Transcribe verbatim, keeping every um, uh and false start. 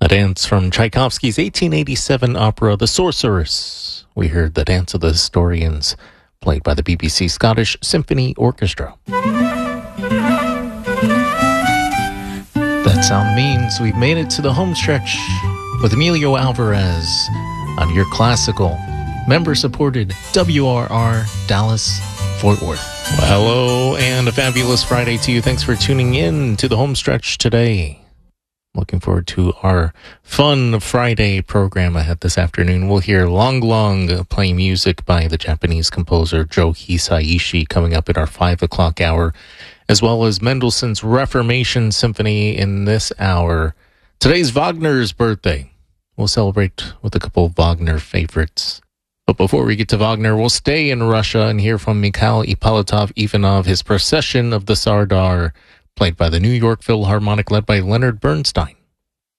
dance from Tchaikovsky's eighteen eighty-seven opera The Sorceress. We heard The Dance of the Historians, played by the B B C Scottish Symphony Orchestra. That sound means we've made it to the home stretch with Emilio Alvarez on your classical, member-supported W R R Dallas Fort Worth. Well, hello and a fabulous Friday to you. Thanks for tuning in to the home stretch today. Looking forward to our fun Friday program ahead this afternoon. We'll hear Long Long playing music by the Japanese composer Joe Hisaishi coming up at our five o'clock hour, as well as Mendelssohn's Reformation Symphony in this hour. Today's Wagner's birthday. We'll celebrate with a couple of Wagner favorites. But before we get to Wagner, we'll stay in Russia and hear from Mikhail Ippolitov Ivanov, his Procession of the Sardar, played by the New York Philharmonic, led by Leonard Bernstein.